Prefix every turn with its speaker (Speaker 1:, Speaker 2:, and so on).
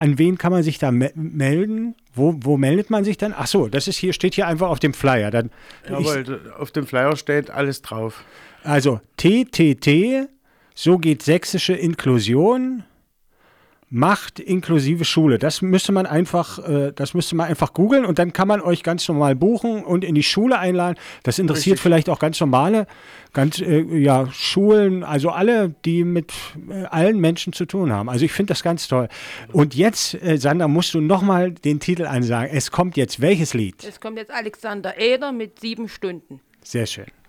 Speaker 1: an wen kann man sich da melden? Wo meldet man sich dann? Ach so, steht hier einfach auf dem Flyer. Dann,
Speaker 2: Jawohl, auf dem Flyer steht alles drauf.
Speaker 1: Also TTT, so geht sächsische Inklusion, Macht inklusive Schule. Das müsste man einfach googeln und dann kann man euch ganz normal buchen und in die Schule einladen. Das interessiert vielleicht auch ganz normale, Schulen, also alle, die mit allen Menschen zu tun haben. Also ich finde das ganz toll. Und jetzt, Sandra, musst du nochmal den Titel ansagen. Es kommt jetzt welches Lied?
Speaker 3: Es kommt jetzt Alexander Eder mit 7 Stunden.
Speaker 1: Sehr schön.